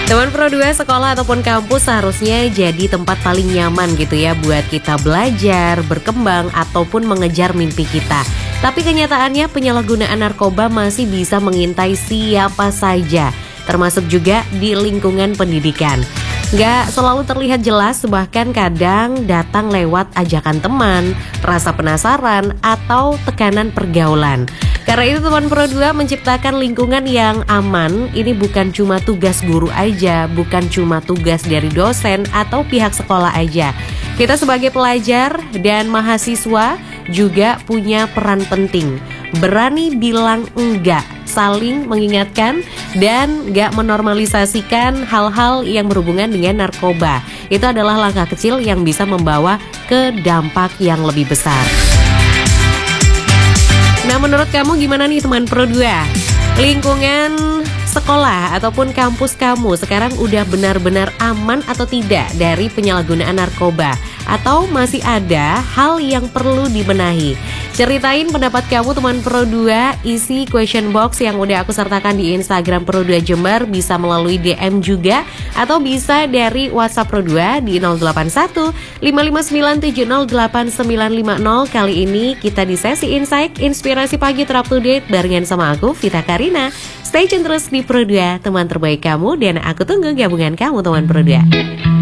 Teman Pro 2, sekolah ataupun kampus seharusnya jadi tempat paling nyaman gitu ya buat kita belajar, berkembang, ataupun mengejar mimpi kita. Tapi kenyataannya penyalahgunaan narkoba masih bisa mengintai siapa saja, termasuk juga di lingkungan pendidikan. Gak selalu terlihat jelas, bahkan kadang datang lewat ajakan teman, rasa penasaran, atau tekanan pergaulan. Karena itu teman Pro 2 menciptakan lingkungan yang aman. Ini bukan cuma tugas guru aja, bukan cuma tugas dari dosen atau pihak sekolah aja. Kita sebagai pelajar dan mahasiswa juga punya peran penting. Berani bilang enggak, saling mengingatkan, dan gak menormalisasikan hal-hal yang berhubungan dengan narkoba. Itu adalah langkah kecil yang bisa membawa ke dampak yang lebih besar. Nah, menurut kamu gimana nih teman Pro 2? Lingkungan sekolah ataupun kampus kamu sekarang udah benar-benar aman atau tidak dari penyalahgunaan narkoba? Atau masih ada hal yang perlu dibenahi? Ceritain pendapat kamu teman Pro 2, isi question box yang udah aku sertakan di Instagram Pro 2 Jember, bisa melalui DM juga, atau bisa dari WhatsApp Pro 2 di 081 559708950. Kali ini kita di sesi Insight Inspirasi Pagi Terap to Date barengan sama aku, Vita Karina. Stay tune terus di Pro 2, teman terbaik kamu, dan aku tunggu gabungan kamu teman Pro 2.